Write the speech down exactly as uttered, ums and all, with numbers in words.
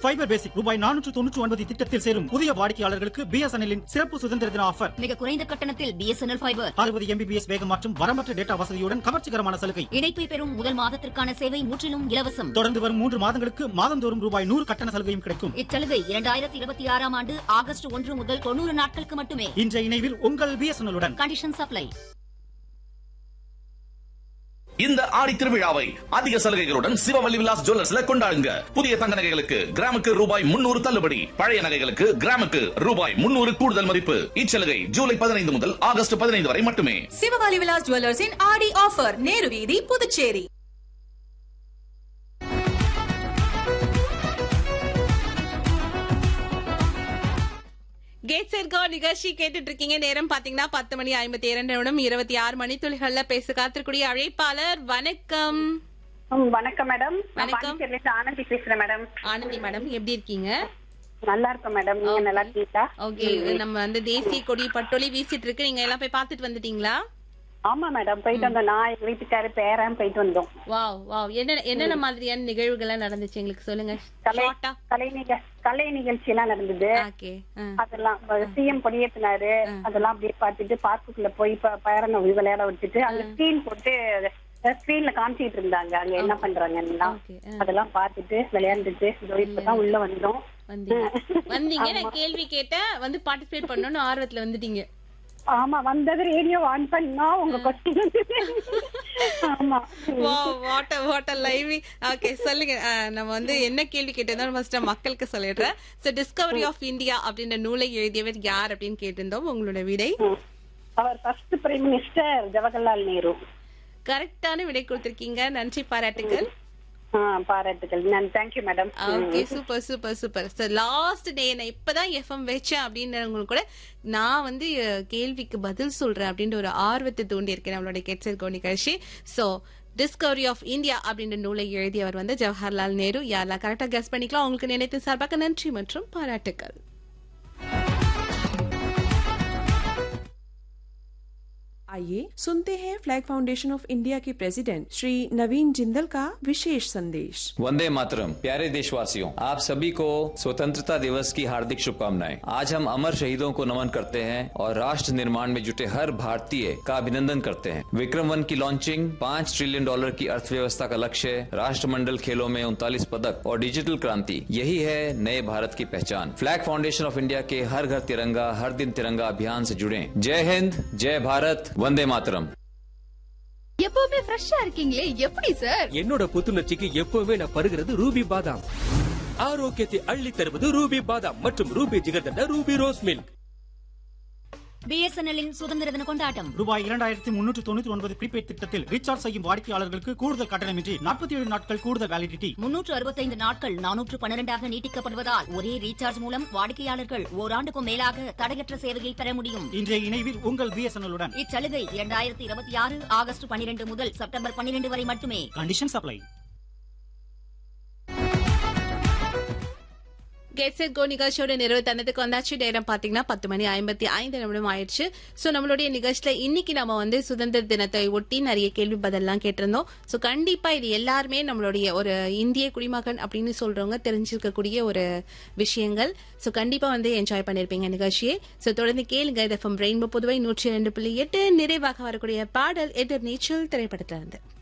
Fibre பேசிக் ரூபாய் நானூற்று தொன்னூற்று ஒன்பது திட்டத்தில் சேரும் புதிய வாடிக்கையாளர்களுக்கு பிஎஸ்என்எல்லின் சிறப்பு சுதந்திர தின ஆஃபர். மிக குறைந்த கட்டணத்தில் பிஎஸ்என்எல் ஃபைபர் அறுபது எம்பிபிஎஸ் வேகம் மற்றும் வரம்பற்ற டேட்டா வசதியுடன் கவர்ச்சிகரமான சலுகை. இணைப்பை பெறும் முதல் மாதத்திற்கான சேவை முற்றிலும் இலவசம். தொடர்ந்து வரும் மூன்று மாதங்களுக்கு மாதந்தோறும் ரூபாய் நூறு கட்டண சலுகையும் கிடைக்கும். இச்சலுகை இரண்டாயிரத்தி இருபத்தி ஆறாம் ஆண்டு ஆகஸ்ட் ஒன்று முதல் தொண்ணூறு நாட்களுக்கு மட்டுமே. இன்றைய இணைவில் உங்கள் பிஎஸ்என்எல்லுடன். Condition supply. இந்த ஆடி திருவிழாவை அதிக சலுகைகளுடன் சிவவல்லி விலாஸ் ஜுவல்லர்ஸ்ல கொண்டாடுங்க. புதிய தங்க நகைகளுக்கு கிராமுக்கு ரூபாய் முன்னூறு தள்ளுபடி, பழைய நகைகளுக்கு கிராமுக்கு ரூபாய் முன்னூறு கூடுதல் மதிப்பு. இச்சலுகை ஜூலை பதினைந்து முதல் ஆகஸ்ட் பதினைந்து வரை மட்டுமே. சிவவல்லி விலாஸ் ஜுவல்லர்ஸின் ஆடி ஆஃபர், நேரு வீதி, புதுச்சேரி. கேட் செட் கோ நிகழ்ச்சி கேட்டுட்டு இருக்கீங்க. நேரம் பாத்தீங்கன்னா பத்து மணி ஐம்பத்தி இரண்டு நிமிடம் இருபத்தி ஆறு மணி துளிகள்ல பேச காத்திருக்கூடிய அழைப்பாளர். வணக்கம். வணக்கம் மேடம். வணக்கம். ஆனந்தி பேசுறேன் மேடம். ஆனந்தி மேடம், எப்படி இருக்கீங்க? நல்லா இருக்கோம் மேடம். நீங்க நல்லா இருக்கீங்களா? ஓகே, நம்ம வந்து தேசிய கொடி பட்டொலி வீசிட்டு இருக்கு. நீங்க எல்லாம் போய் பாத்துட்டு வந்துட்டீங்களா? ஆமா மேடம், போயிட்டு வந்தோம். நான் எங்க வீட்டுக்காரு பேரன் போயிட்டு வந்தோம். Wow wow. என்ன என்னென்ன மாதிரியான நிகழ்வுகள் எல்லாம் நடந்துச்சு எங்களுக்கு சொல்லுங்க. கலை கலை நிக கலை நிகழ்ச்சி எல்லாம் நடந்தது. ஓகே, அதெல்லாம் சிஎம் கொடியேற்றினாரு. அதெல்லாம் அப்படியே பார்த்துட்டு பார்க்குள்ள போய் பேரனை விளையாட விட்டுட்டு அங்க ஸ்கிரீன் போட்டு ஸ்கிரீன்ல காமிச்சிட்டு இருந்தாங்க அங்க என்ன பண்றாங்க. அதெல்லாம் பார்த்துட்டு விளையாண்டுட்டு இப்பதான் உள்ள வந்தோம். வந்தீங்க, நான் கேள்வி கேட்டேன், வந்து பார்ட்டிசிபேட் பண்ணணும்னு ஆர்வத்துல வந்துட்டீங்க. ஆமா, வந்தது ரேடியோ ஆன் பண்ணா உங்க கொஸ்டின். ஆமா, wow, what what a live. Okay, சொல்லுங்க. நம்ம வந்து என்ன கேள்வி கேட்டதோ ஃபர்ஸ்ட் மக்களுக்கு சொல்லிடுறேன். சோ டிஸ்கவரி ஆஃப் இந்தியா அப்படின்ற நூலை எழுதியவர் யார் அப்படின்னு கேட்டிருந்தோம். உங்களோட விடை? அவர் first prime minister Jawaharlal Nehru. கரெக்டான விடை கொடுத்திருக்கீங்க. நன்றி, பாராட்டுகள். பாராட்டுகள். Thank you madam. Okay, super super super. So last day நான் இப்பதான் எஃப்எம் வச்சேன் அப்படின்னு கூட நான் வந்து கேள்விக்கு பதில் சொல்றேன் அப்படின்ற ஒரு ஆர்வத்தை தூண்டி இருக்கேன் நம்மளோட கெட் செட் கோ நிகழ்ச்சி. சோ டிஸ்கவரி ஆஃப் இந்தியா அப்படின்ற நூலை எழுதியவர் வந்து ஜவஹர்லால் நேரு. யாரெல்லாம் கரெக்டா கெஸ் பண்ணிக்கலாம் உங்களுக்கு நினைத்து சார்பாக நன்றி மற்றும் பாராட்டுகள். आइए सुनते हैं फ्लैग फाउंडेशन ऑफ इंडिया के प्रेसिडेंट श्री नवीन जिंदल का विशेष संदेश। वंदे मातरम। प्यारे देशवासियों, आप सभी को स्वतंत्रता दिवस की हार्दिक शुभकामनाएं। आज हम अमर शहीदों को नमन करते हैं और राष्ट्र निर्माण में जुटे हर भारतीय का अभिनंदन करते हैं। विक्रम वन की लॉन्चिंग, पाँच ट्रिलियन डॉलर की अर्थव्यवस्था का लक्ष्य, राष्ट्रमंडल खेलों में उनतालीस पदक और डिजिटल क्रांति, यही है नए भारत की पहचान। फ्लैग फाउंडेशन ऑफ इंडिया के हर घर तिरंगा हर दिन तिरंगा अभियान से जुड़े। जय हिंद, जय भारत, वंदे मातरम। எப்பவுமே ஃப்ரெஷ்ஷா இருக்கீங்களே, எப்படி சார்? என்னோட புத்துணர்ச்சிக்கு எப்பவுமே நான் பருகிறது ரூபி பாதாம். ஆரோக்கியத்தை அள்ளி தருவது ரூபி பாதாம் மற்றும் Ruby jigarthanda Ruby rose milk. பிஎஸ்என்எல்லின் சுதந்திர தின கொண்டாட்டம். ரூபாய் இரண்டாயிரத்தி முன்னூற்று தொண்ணூற்றி ஒன்பது ப்ரீபெய்ட் திட்டத்தில் ரீசார்ஜ் செய்யும் வாடிக்கையாளர்களுக்கு கூடுதல் கட்டணமின்றி நாற்பத்தி ஏழு நாட்கள் கூடுதல் வேலிடிட்டி. முன்னூற்று அறுபத்தைந்து நாட்கள் நானூற்று பன்னிரண்டாக நீட்டிக்கப்படுவதால் ஒரே ரீசார்ஜ் மூலம் வாடிக்கையாளர்கள் ஓராண்டுக்கும் மேலாக தடையற்ற சேவையை பெற முடியும். இன்றைய இணைவில் உங்கள் பிஎஸ்என்எல்லுடன். இச்சலுகை இரண்டாயிரத்தி இருபத்தி ஆறு ஆகஸ்ட் பன்னிரண்டு முதல் செப்டம்பர் பன்னிரண்டு வரை மட்டுமே. Condition supply. Get set go நிகழ்ச்சியோட நிறைவு தந்ததுக்கு வந்தாச்சு. நேரம் பாத்தீங்கன்னா பத்து மணி ஐம்பத்தி ஐந்து நிமிடம் ஆயிடுச்சு. சோ நம்மளுடைய நிகழ்ச்சியில இன்னைக்கு நம்ம வந்து சுதந்திர தினத்தை ஒட்டி நிறைய கேள்வி பதிலாம் கேட்டிருந்தோம். சோ கண்டிப்பா இது எல்லாருமே நம்மளுடைய ஒரு இந்திய குடிமகன் அப்படின்னு சொல்றவங்க தெரிஞ்சிருக்கக்கூடிய ஒரு விஷயங்கள். சோ கண்டிப்பா வந்து என்ஜாய் பண்ணிருப்பீங்க நிகழ்ச்சியை. சோ தொடர்ந்து கேளுங்க. இது எஃப்எம் ரெயின்போ புதுவை நூற்றி இரண்டு புள்ளி எட்டு. நிறைவாக வரக்கூடிய பாடல் எதிர் நீச்சல் திரைப்படத்துல இருந்து.